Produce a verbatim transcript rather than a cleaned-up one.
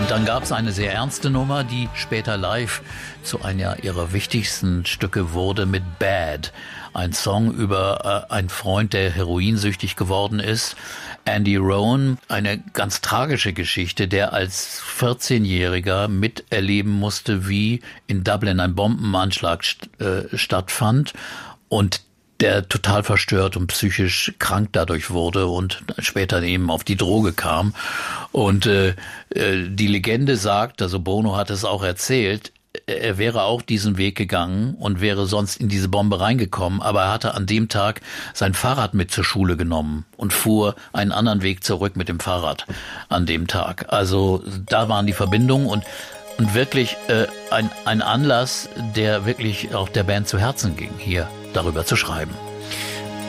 Und dann gab es eine sehr ernste Nummer, die später live zu einer ihrer wichtigsten Stücke wurde mit Bad. Ein Song über äh, einen Freund, der heroinsüchtig geworden ist. Andy Rowan, eine ganz tragische Geschichte, der als vierzehnjähriger miterleben musste, wie in Dublin ein Bombenanschlag st- äh, stattfand und der total verstört und psychisch krank dadurch wurde und später eben auf die Droge kam. Und äh, die Legende sagt, also Bono hat es auch erzählt, er wäre auch diesen Weg gegangen und wäre sonst in diese Bombe reingekommen, aber er hatte an dem Tag sein Fahrrad mit zur Schule genommen und fuhr einen anderen Weg zurück mit dem Fahrrad an dem Tag. Also da waren die Verbindungen und und wirklich äh, ein, ein Anlass, der wirklich auch der Band zu Herzen ging, hier darüber zu schreiben.